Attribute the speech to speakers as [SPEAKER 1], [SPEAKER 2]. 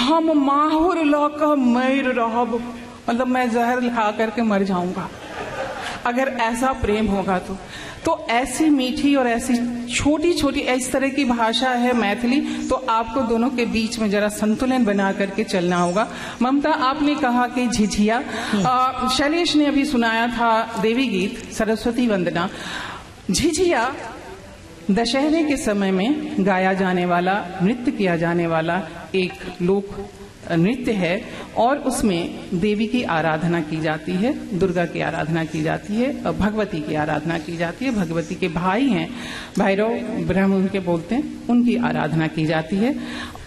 [SPEAKER 1] हम माहुर लौका मैर रहब, मतलब मैं जहर खा करके मर जाऊंगा अगर ऐसा प्रेम होगा तो ऐसी मीठी और ऐसी छोटी छोटी इस तरह की भाषा है मैथिली। तो आपको दोनों के बीच में जरा संतुलन बना करके चलना होगा। ममता, आपने कहा कि झिझिया, शैलेश ने अभी सुनाया था देवी गीत सरस्वती वंदना। झिझिया दशहरे के समय में गाया जाने वाला, नृत्य किया जाने वाला एक लोक नृत्य है और उसमें देवी की आराधना की जाती है, दुर्गा की आराधना की जाती है, भगवती की आराधना की जाती है। भगवती के भाई हैं भैरव, ब्रह्म उनके बोलते हैं, उनकी आराधना की जाती है।